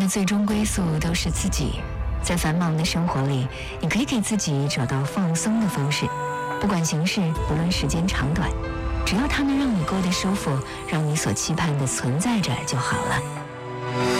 的最终归宿都是自己。在繁忙的生活里，你可以给自己找到放松的方式，不管形式，不论时间长短，只要它能让你过得舒服，让你所期盼的存在着就好了。